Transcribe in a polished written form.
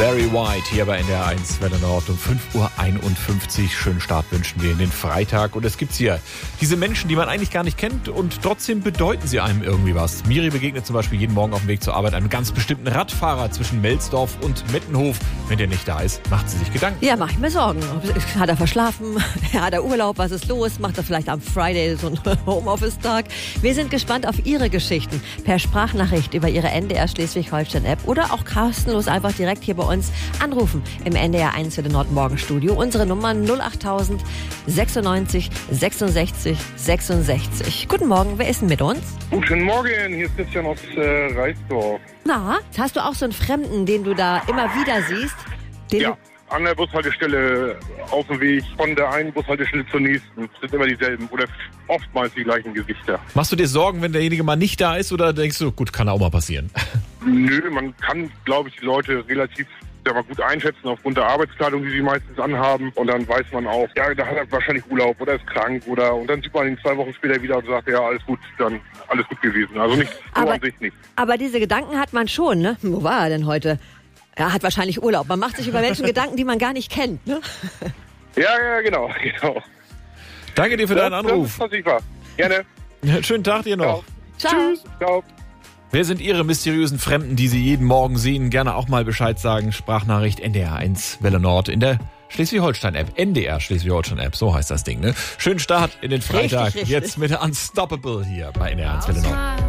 Barry White hier bei NDR 1 Welle Nord um 5:51 Uhr. Schönen Start wünschen wir in den Freitag. Und es gibt hier diese Menschen, die man eigentlich gar nicht kennt und trotzdem bedeuten sie einem irgendwie was. Miri begegnet zum Beispiel jeden Morgen auf dem Weg zur Arbeit einem ganz bestimmten Radfahrer zwischen Melsdorf und Mettenhof. Wenn der nicht da ist, macht sie sich Gedanken. Ja, mach ich mir Sorgen. Hat er verschlafen? Hat er Urlaub? Was ist los? Macht er vielleicht am Friday so einen Homeoffice-Tag? Wir sind gespannt auf Ihre Geschichten. Per Sprachnachricht über Ihre NDR Schleswig-Holstein-App oder auch kostenlos einfach direkt hier bei uns anrufen im NDR 1 Welle Nord Morgenstudio. Unsere Nummer 08000 96 66 66. Guten Morgen, wer ist denn mit uns? Guten Morgen, hier ist Christian aus Reisdorf. Na, hast du auch so einen Fremden, den du da immer wieder siehst? Ja, an der Bushaltestelle auf dem Weg von der einen Bushaltestelle zur nächsten. Es sind immer dieselben oder oftmals die gleichen Gesichter. Machst du dir Sorgen, wenn derjenige mal nicht da ist, oder denkst du, gut, kann auch mal passieren? Nö, man kann, glaube ich, die Leute relativ gut einschätzen aufgrund der Arbeitskleidung, die sie meistens anhaben. Und dann weiß man auch, ja, da hat er wahrscheinlich Urlaub oder ist krank und dann sieht man ihn 2 Wochen später wieder und sagt, ja, alles gut, dann alles gut gewesen. Also nicht so an sich nicht. Aber diese Gedanken hat man schon, ne? Wo war er denn heute? Er hat wahrscheinlich Urlaub. Man macht sich über Menschen Gedanken, die man gar nicht kennt, ne? Ja, genau. Danke dir für deinen Anruf. Das ist was. Gerne. Schönen Tag dir noch. Ciao. Tschüss. Ciao. Wer sind Ihre mysteriösen Fremden, die Sie jeden Morgen sehen? Gerne auch mal Bescheid sagen. Sprachnachricht NDR 1 Welle Nord in der Schleswig-Holstein-App. NDR Schleswig-Holstein-App, so heißt das Ding, ne? Schönen Start in den Freitag. Richtig. Jetzt mit der Unstoppable hier bei NDR 1 Welle Nord.